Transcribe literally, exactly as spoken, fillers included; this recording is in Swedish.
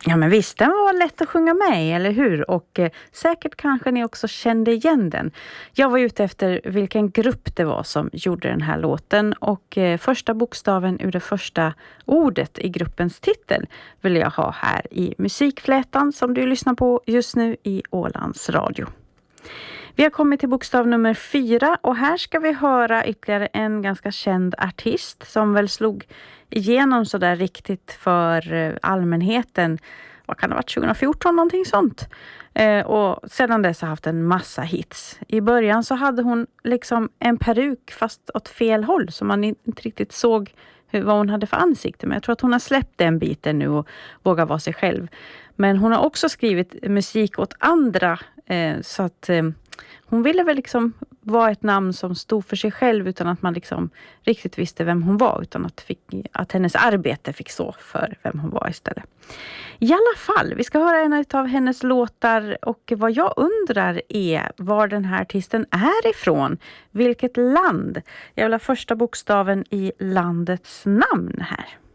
Ja, men visst, den var lätt att sjunga med i, eller hur? Och eh, säkert kanske ni också kände igen den. Jag var ute efter vilken grupp det var som gjorde den här låten. Och eh, första bokstaven ur det första ordet i gruppens titel vill jag ha här i musikflätan som du lyssnar på just nu i Ålands Radio. Vi har kommit till bokstav nummer fyra och här ska vi höra ytterligare en ganska känd artist som väl slog igenom så där riktigt för allmänheten. Vad kan det ha varit, tjugo fjorton någonting sånt. Eh, och sedan dess har haft en massa hits. I början så hade hon liksom en peruk fast åt fel håll så man inte riktigt såg hur, vad hon hade för ansikte. Men jag tror att hon har släppt den biten nu och vågar vara sig själv. Men hon har också skrivit musik åt andra eh, så att eh, hon ville väl liksom vara ett namn som stod för sig själv utan att man liksom riktigt visste vem hon var, utan att, fick, att hennes arbete fick stå för vem hon var istället. I alla fall, vi ska höra en av hennes låtar och vad jag undrar är var den här artisten är ifrån. Vilket land? Jag vill ha första bokstaven i landets namn här.